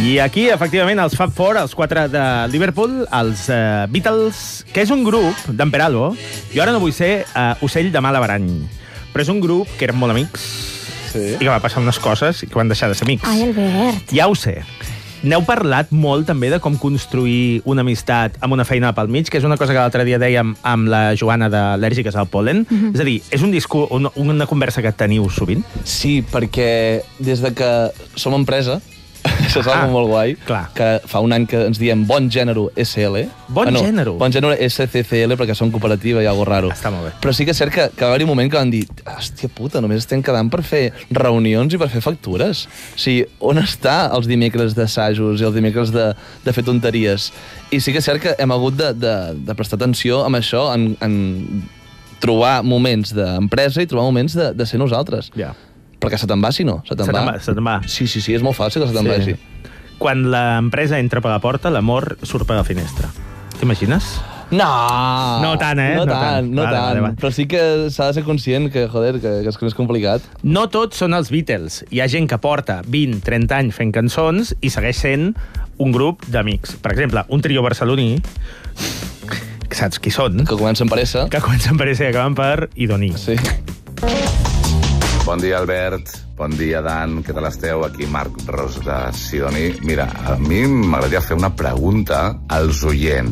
I aquí, efectivament, els Fab Four, els 4 de Liverpool, els Beatles, que és un grup d'en Peralbo. Jo ara no vull ser ocell de mal averany, però és un grup que eren molt amics i que va passar unes coses i que van deixar de ser amics. Ai, Albert. Ja ho sé. N'heu parlat molt, també, de com construir una amistat amb una feina pel mig, que és una cosa que l'altre dia dèiem amb la Joana d'Al·lèrgiques al Pol·len. És a dir, és un discurs, una conversa que teniu sovint? Sí, perquè des de que som empresa, això és algo molt guai, que fa un any que ens diem Bon Gènere SL. Bon Gènere? Bon Gènere SCCL, perquè som cooperativa i algo raro. Està molt bé. Però sí que és cert que va haver-hi un moment que van dir hòstia puta, només estem quedant per fer reunions i per fer factures. O sigui, on està els dimecres d'assajos i els dimecres de fer tonteries? I sí que és cert que hem hagut de prestar atenció amb això, en trobar moments d'empresa i trobar moments de ser nosaltres. Ja. Perquè se te'n va, si no. Se te'n va. Sí, és molt fàcil que se te'n vagi. Quan l'empresa entra per la porta, l'amor surt per la finestra. T'imagines? No! No tant, eh? No tant. Vale. Però sí que s'ha de ser conscient que, joder, que és complicat. No tots són els Beatles. Hi ha gent que porta 20-30 anys fent cançons i segueix sent un grup d'amics. Per exemple, un trio barceloní, que saps qui són? Que comencen per S. Que comencen per S i acaben per Idoní. Sí. Bon dia, Albert. Bon dia, Dan. Què tal esteu? Aquí Marc Ros de Sidoni. Mira, a mi m'agradaria fer una pregunta als oients.